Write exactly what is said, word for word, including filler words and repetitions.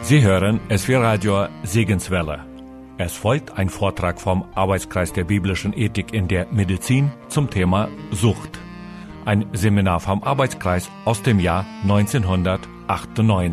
Sie hören S W Radio Segenswelle. Es folgt ein Vortrag vom Arbeitskreis der biblischen Ethik in der Medizin zum Thema Sucht. Ein Seminar vom Arbeitskreis aus dem Jahr neunzehnhundertachtundneunzig.